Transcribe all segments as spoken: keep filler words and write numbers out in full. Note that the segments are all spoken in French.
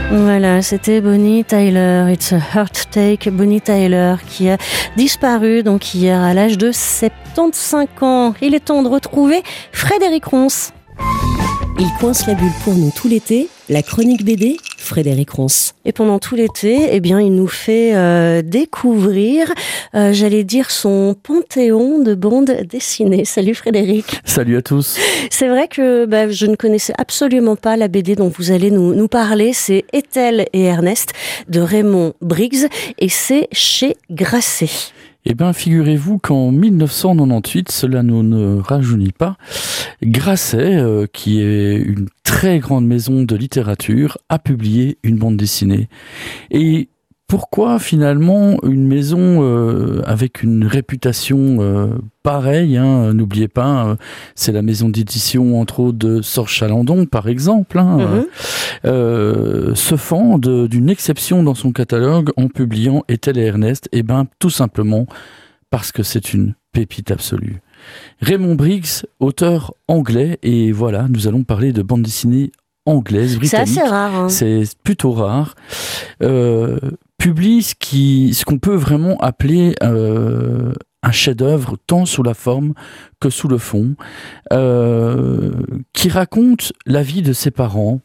Voilà, c'était Bonnie Tyler, It's a Heart Take, Bonnie Tyler qui a disparu donc hier à l'âge de soixante-quinze ans. Il est temps de retrouver Frédéric Ronce. Il coince la bulle pour nous tout l'été, la chronique B D, Frédéric Ronce. Et pendant tout l'été, eh bien, il nous fait euh, découvrir, euh, j'allais dire, son panthéon de bandes dessinées. Salut Frédéric. Salut à tous. C'est vrai que bah, je ne connaissais absolument pas la B D dont vous allez nous, nous parler. C'est Ethel et Ernest de Raymond Briggs et c'est chez Grasset. Eh bien, figurez-vous qu'en dix-neuf cent quatre-vingt-dix-huit, cela nous ne rajeunit pas, Grasset, euh, qui est une très grande maison de littérature, a publié une bande dessinée. Et pourquoi finalement une maison euh, avec une réputation euh, pareille, hein, n'oubliez pas, euh, c'est la maison d'édition entre autres de Sorge Chalandon par exemple, hein, mm-hmm. euh, se fend de, d'une exception dans son catalogue en publiant Ethel et Ernest. Eh bien tout simplement parce que c'est une pépite absolue. Raymond Briggs, auteur anglais, et voilà, nous allons parler de bande dessinée anglaise, britannique. C'est assez rare. Hein. C'est plutôt rare. Euh, publie ce, qui, ce qu'on peut vraiment appeler euh, un chef-d'œuvre, tant sous la forme que sous le fond, euh, qui raconte la vie de ses parents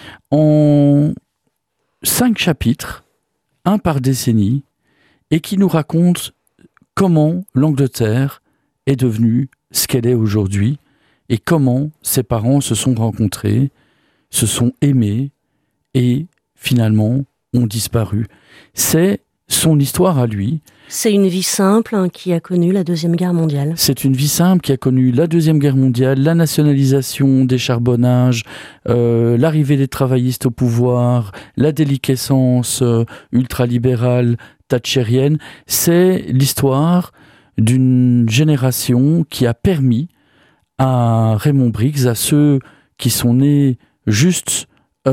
en cinq chapitres, un par décennie, et qui nous raconte comment l'Angleterre est devenue ce qu'elle est aujourd'hui et comment ses parents se sont rencontrés, se sont aimés et finalement ont disparu. C'est son histoire à lui. C'est une vie simple hein, qui a connu la Deuxième Guerre mondiale. C'est une vie simple qui a connu la Deuxième Guerre mondiale, la nationalisation des charbonnages, euh, l'arrivée des travaillistes au pouvoir, la déliquescence euh, ultralibérale thatchérienne. C'est l'histoire d'une génération qui a permis à Raymond Briggs, à ceux qui sont nés juste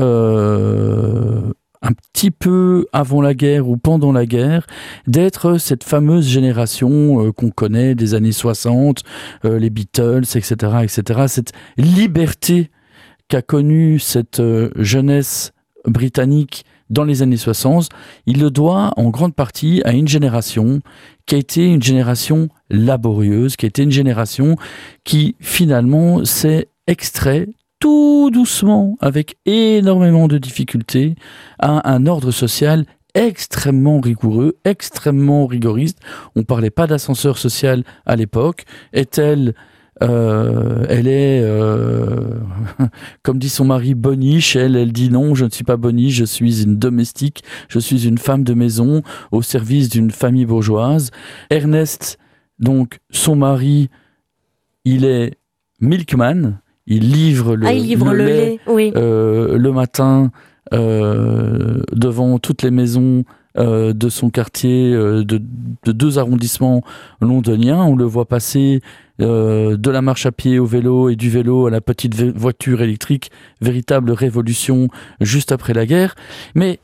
euh, un petit peu avant la guerre ou pendant la guerre, d'être cette fameuse génération euh, qu'on connaît des années soixante, euh, les Beatles, et cetera, et cetera. Cette liberté qu'a connue cette euh, jeunesse britannique dans les années soixante, il le doit en grande partie à une génération qui a été une génération laborieuse, qui a été une génération qui finalement s'est extrait tout doucement, avec énormément de difficultés, à un ordre social extrêmement rigoureux, extrêmement rigoriste. On ne parlait pas d'ascenseur social à l'époque. Est-elle, euh, elle est, euh, comme dit son mari, boniche. Elle, elle dit non, je ne suis pas boniche, je suis une domestique, je suis une femme de maison au service d'une famille bourgeoise. Ernest, donc son mari, il est milkman. Il livre le, ah, il livre le, le lait, lait oui. euh, le matin euh, devant toutes les maisons euh, de son quartier, euh, de, de deux arrondissements londoniens. On le voit passer euh, de la marche à pied au vélo et du vélo à la petite vé- voiture électrique. Véritable révolution juste après la guerre. Mais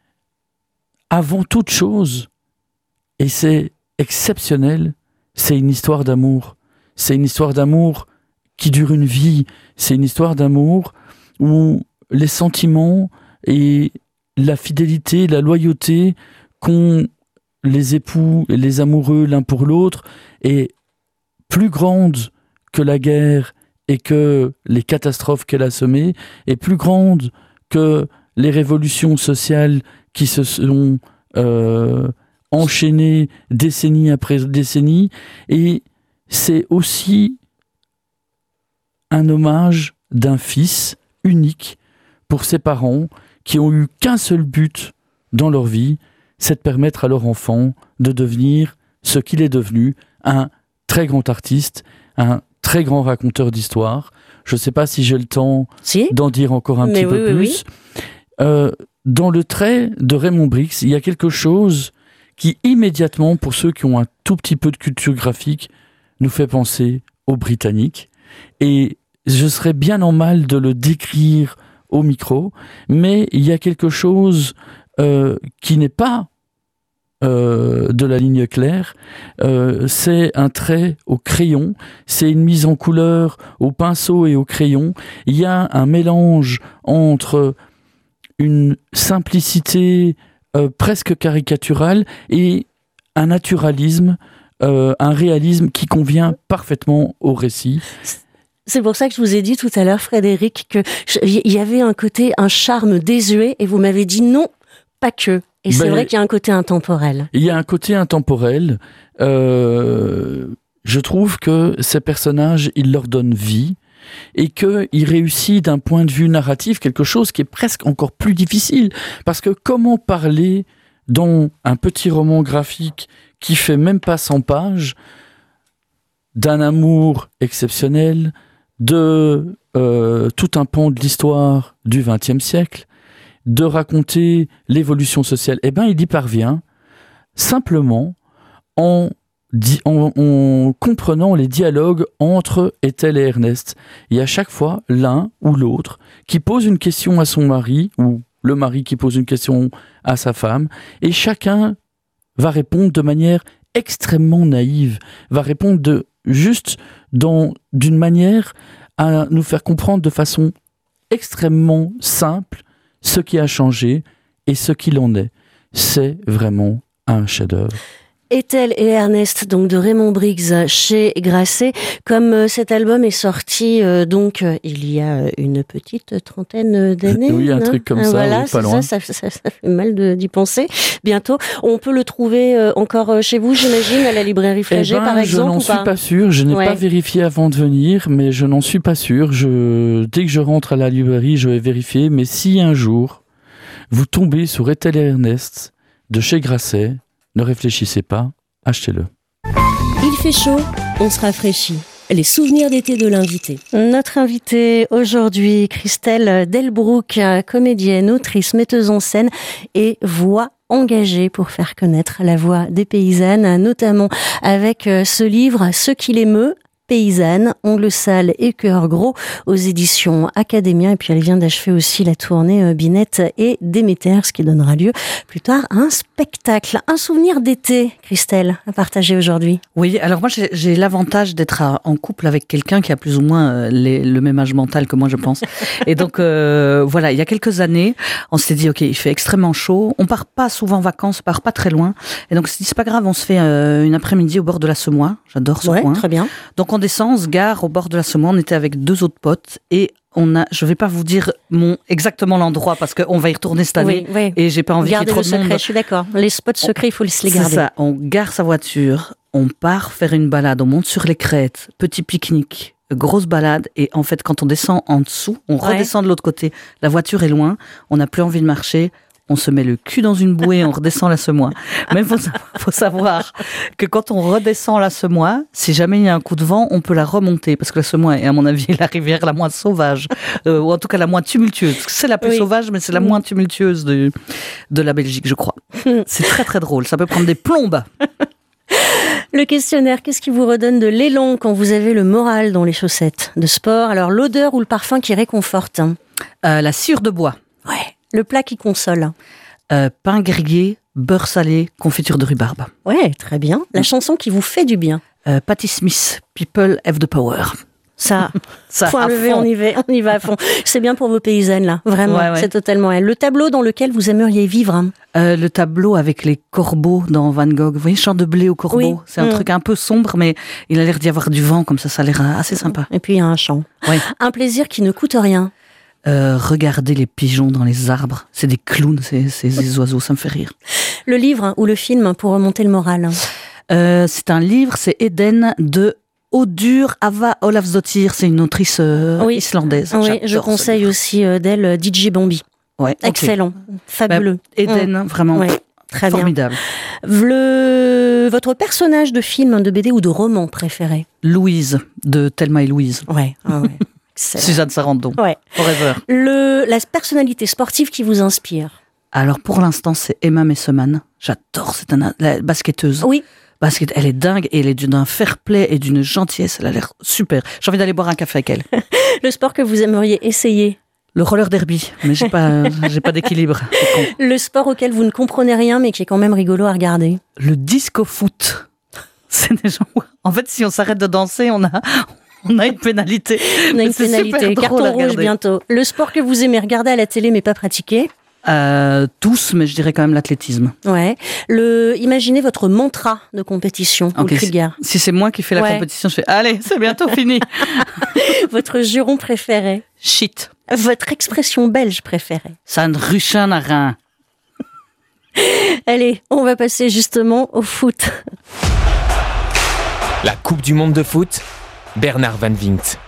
avant toute chose, et c'est exceptionnel, c'est une histoire d'amour. C'est une histoire d'amour qui dure une vie. C'est une histoire d'amour où les sentiments et la fidélité, la loyauté qu'ont les époux et les amoureux l'un pour l'autre est plus grande que la guerre et que les catastrophes qu'elle a semées, est plus grande que les révolutions sociales qui se sont euh, enchaînées décennie après décennie. Et c'est aussi un hommage d'un fils unique pour ses parents qui ont eu qu'un seul but dans leur vie, c'est de permettre à leur enfant de devenir ce qu'il est devenu, un très grand artiste, un très grand raconteur d'histoire. Je ne sais pas si j'ai le temps si d'en dire encore un Mais petit oui, peu oui, plus. Oui. Euh, dans le trait de Raymond Briggs, il y a quelque chose qui immédiatement, pour ceux qui ont un tout petit peu de culture graphique, nous fait penser aux Britanniques. Et je serais bien en mal de le décrire au micro, mais il y a quelque chose euh, qui n'est pas euh, de la ligne claire. Euh, c'est un trait au crayon, c'est une mise en couleur au pinceau et au crayon. Il y a un mélange entre une simplicité euh, presque caricaturale et un naturalisme, euh, un réalisme qui convient parfaitement au récit. C'est pour ça que je vous ai dit tout à l'heure, Frédéric, que il y avait un côté, un charme désuet, et vous m'avez dit non, pas que. Et c'est ben, vrai qu'il y a un côté intemporel. Il y a un côté intemporel. Euh, je trouve que ces personnages, ils leur donnent vie et qu'il réussit d'un point de vue narratif quelque chose qui est presque encore plus difficile. Parce que comment parler dans un petit roman graphique qui fait même pas cent pages d'un amour exceptionnel, de euh, tout un pan de l'histoire du vingtième siècle, de raconter l'évolution sociale. Eh bien, il y parvient simplement en, di- en, en comprenant les dialogues entre Ethel et Ernest. Il y a chaque fois l'un ou l'autre qui pose une question à son mari, ou le mari qui pose une question à sa femme, et chacun va répondre de manière extrêmement naïve, va répondre de, juste dans, d'une manière à nous faire comprendre de façon extrêmement simple ce qui a changé et ce qu'il en est. C'est vraiment un chef-d'œuvre. Ethel et Ernest, donc de Raymond Briggs chez Grasset. Comme euh, cet album est sorti euh, donc euh, il y a une petite trentaine d'années. Oui, un hein truc comme ah, ça, voilà, oui, pas loin. Ça, ça, ça, ça fait mal de, d'y penser. Bientôt, on peut le trouver euh, encore chez vous, j'imagine, à la librairie Flagey, eh ben, par exemple. Je n'en ou suis pas, pas sûr. Je n'ai ouais. pas vérifié avant de venir, mais je n'en suis pas sûr. Je, dès que je rentre à la librairie, je vais vérifier. Mais si un jour vous tombez sur Ethel et Ernest de chez Grasset, ne réfléchissez pas. Achetez-le. Il fait chaud, on se rafraîchit. Les souvenirs d'été de l'invité. Notre invitée aujourd'hui, Christelle Delbrooke, comédienne, autrice, metteuse en scène et voix engagée pour faire connaître la voix des paysannes, notamment avec ce livre « Ce qui l'émeut ». Paysanne, ongles sales et cœur gros aux éditions Academia. Et puis elle vient d'achever aussi la tournée Binette et Déméter, ce qui donnera lieu plus tard à un spectacle. Un souvenir d'été, Christelle, à partager aujourd'hui. Oui, alors moi j'ai, j'ai l'avantage d'être à, en couple avec quelqu'un qui a plus ou moins les, le même âge mental que moi, je pense. Et donc euh, voilà, il y a quelques années, on s'est dit ok, il fait extrêmement chaud, on part pas souvent en vacances, on part pas très loin. Et donc on s'est dit c'est pas grave, on se fait euh, une après-midi au bord de la Semois. J'adore ce ouais, coin. Très bien. Donc on descend, on se gare au bord de la Semois, on était avec deux autres potes et on a, je vais pas vous dire mon, exactement l'endroit parce qu'on va y retourner cette année oui, oui. et j'ai pas envie Gardez qu'il y ait trop de secret, monde. Je suis d'accord. Les spots secrets, il faut les garder. C'est ça, on gare sa voiture, on part faire une balade, on monte sur les crêtes, petit pique-nique, grosse balade et en fait quand on descend en dessous, on ouais. redescend de l'autre côté, la voiture est loin, on n'a plus envie de marcher. On se met le cul dans une bouée, on redescend la Semois. Mais il faut, faut savoir que quand on redescend la Semois, si jamais il y a un coup de vent, on peut la remonter. Parce que la Semois est, à mon avis, la rivière la moins sauvage. Euh, ou en tout cas la moins tumultueuse. Parce que c'est la plus oui. sauvage, mais c'est la moins tumultueuse de, de la Belgique, je crois. C'est très très drôle. Ça peut prendre des plombes. Le questionnaire, qu'est-ce qui vous redonne de l'élan quand vous avez le moral dans les chaussettes de sport? Alors l'odeur ou le parfum qui réconforte? euh, La sciure de bois. Ouais. Le plat qui console. Euh, pain grillé, beurre salé, confiture de rhubarbe. Ouais, très bien. La chanson qui vous fait du bien. Euh, Patti Smith, People Have the Power. Ça, ça point levé, on y va, on y va à fond. C'est bien pour vos paysannes là, vraiment. Ouais, ouais. C'est totalement elle. Le tableau dans lequel vous aimeriez vivre. Hein. Euh, le tableau avec les corbeaux dans Van Gogh. Vous voyez, champ de blé aux corbeaux. Oui. C'est un mmh. truc un peu sombre, mais il a l'air d'y avoir du vent comme ça. Ça a l'air assez sympa. Et puis il y a un champ. Ouais. Un plaisir qui ne coûte rien. Euh, regarder les pigeons dans les arbres. C'est des clowns, ces, ces, ces oiseaux, ça me fait rire. Le livre ou le film pour remonter le moral? euh, C'est un livre, c'est Eden de Audur Ava Olafsdottir. C'est une autrice euh, oui. islandaise. Oui, je conseille aussi euh, d'elle D J Bombi. Ouais, excellent, okay. Fabuleux. Bah, Eden, mmh. vraiment ouais, très formidable. Bien. Le... Votre personnage de film, de B D ou de roman préféré? Louise, de Thelma et Louise. Ouais, ah ouais. Suzanne Sarandon, ouais. Forever. Le, la personnalité sportive qui vous inspire? Alors pour l'instant, c'est Emma Messeman. J'adore cette ana- la basketteuse. Oui. Basket, elle est dingue et elle est d'un fair play et d'une gentillesse. Elle a l'air super. J'ai envie d'aller boire un café avec elle. Le sport que vous aimeriez essayer? Le roller derby, mais j'ai pas, j'ai pas d'équilibre. Le sport auquel vous ne comprenez rien, mais qui est quand même rigolo à regarder? Le disco foot. C'est des gens. En fait, si on s'arrête de danser, on a. On a une pénalité. On a une pénalité. Carton rouge bientôt. Le sport que vous aimez regarder à la télé mais pas pratiquer? euh, tous, mais je dirais quand même l'athlétisme. Ouais. Le, imaginez votre mantra de compétition au Okay, Krieger. Si, si c'est moi qui fais la ouais. compétition, je fais allez, c'est bientôt fini. Votre juron préféré. Shit. Votre expression belge préférée. Ça ne ruchin à rien. Allez, on va passer justement au foot. La Coupe du Monde de foot, Bernard Van Vingt.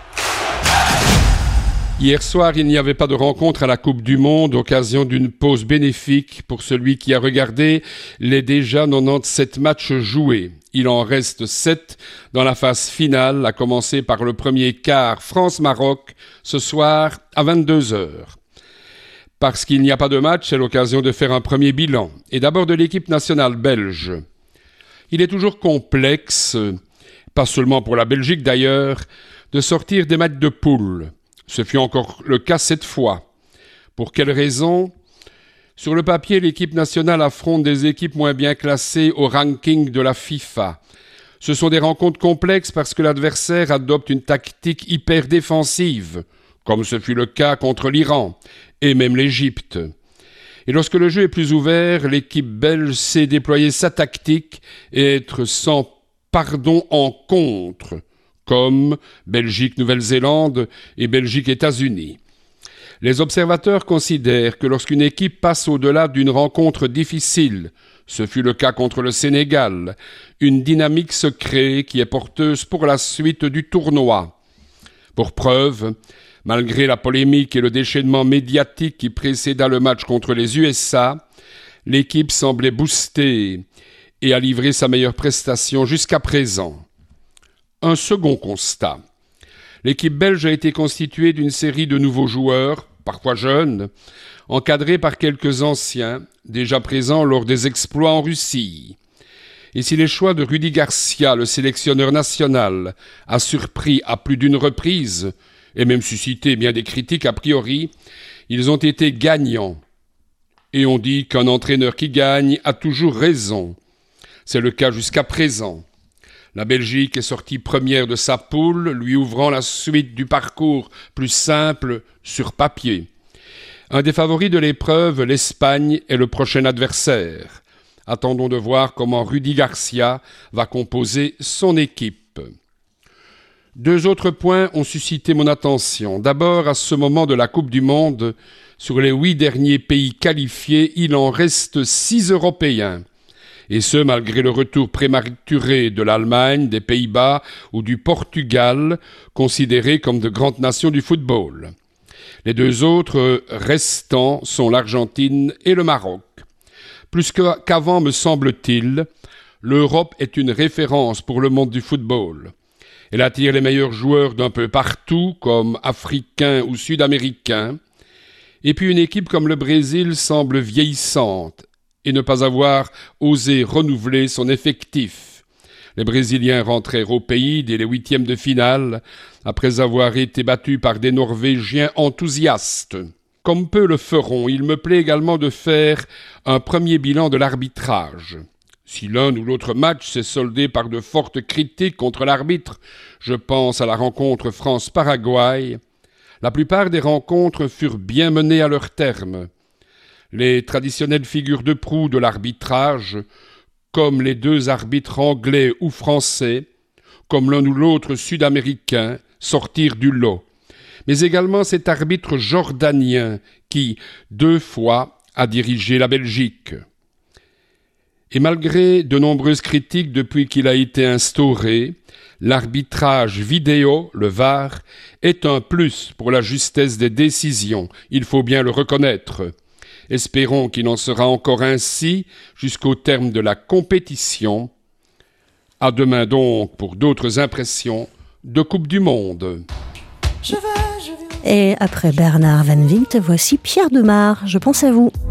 Hier soir, il n'y avait pas de rencontre à la Coupe du Monde, occasion d'une pause bénéfique pour celui qui a regardé les déjà quatre-vingt-dix-sept matchs joués. Il en reste sept dans la phase finale, à commencer par le premier quart France-Maroc, ce soir à vingt-deux heures. Parce qu'il n'y a pas de match, c'est l'occasion de faire un premier bilan. Et d'abord de l'équipe nationale belge. Il est toujours complexe, pas seulement pour la Belgique d'ailleurs, de sortir des matchs de poule. Ce fut encore le cas cette fois. Pour quelles raisons ? Sur le papier, l'équipe nationale affronte des équipes moins bien classées au ranking de la FIFA. Ce sont des rencontres complexes parce que l'adversaire adopte une tactique hyper défensive, comme ce fut le cas contre l'Iran et même l'Égypte. Et lorsque le jeu est plus ouvert, l'équipe belge sait déployer sa tactique et être sans pardon en contre, comme Belgique-Nouvelle-Zélande et Belgique-États-Unis. Les observateurs considèrent que lorsqu'une équipe passe au-delà d'une rencontre difficile, ce fut le cas contre le Sénégal, une dynamique se crée qui est porteuse pour la suite du tournoi. Pour preuve, malgré la polémique et le déchaînement médiatique qui précéda le match contre les U S A, l'équipe semblait boostée et a livré sa meilleure prestation jusqu'à présent. Un second constat. L'équipe belge a été constituée d'une série de nouveaux joueurs, parfois jeunes, encadrés par quelques anciens, déjà présents lors des exploits en Russie. Et si les choix de Rudi Garcia, le sélectionneur national, a surpris à plus d'une reprise, et même suscité bien des critiques a priori, ils ont été gagnants. Et on dit qu'un entraîneur qui gagne a toujours raison. C'est le cas jusqu'à présent. La Belgique est sortie première de sa poule, lui ouvrant la suite du parcours plus simple sur papier. Un des favoris de l'épreuve, l'Espagne, est le prochain adversaire. Attendons de voir comment Rudi Garcia va composer son équipe. Deux autres points ont suscité mon attention. D'abord, à ce moment de la Coupe du Monde, sur les huit derniers pays qualifiés, il en reste six Européens. Et ce, malgré le retour prématuré de l'Allemagne, des Pays-Bas ou du Portugal, considérés comme de grandes nations du football. Les deux autres restants sont l'Argentine et le Maroc. Plus qu'avant, me semble-t-il, l'Europe est une référence pour le monde du football. Elle attire les meilleurs joueurs d'un peu partout, comme africains ou sud-américains. Et puis une équipe comme le Brésil semble vieillissante et ne pas avoir osé renouveler son effectif. Les Brésiliens rentrèrent au pays dès les huitièmes de finale, après avoir été battus par des Norvégiens enthousiastes. Comme peu le feront, il me plaît également de faire un premier bilan de l'arbitrage. Si l'un ou l'autre match s'est soldé par de fortes critiques contre l'arbitre, je pense à la rencontre France-Paraguay, la plupart des rencontres furent bien menées à leur terme. Les traditionnelles figures de proue de l'arbitrage, comme les deux arbitres anglais ou français, comme l'un ou l'autre sud-américain, sortirent du lot. Mais également cet arbitre jordanien qui, deux fois, a dirigé la Belgique. Et malgré de nombreuses critiques depuis qu'il a été instauré, l'arbitrage vidéo, le V A R, est un plus pour la justesse des décisions, il faut bien le reconnaître. Espérons qu'il en sera encore ainsi jusqu'au terme de la compétition. À demain donc pour d'autres impressions de Coupe du Monde. Et après Bernard Van Vingt, voici Pierre Demar. Je pense à vous.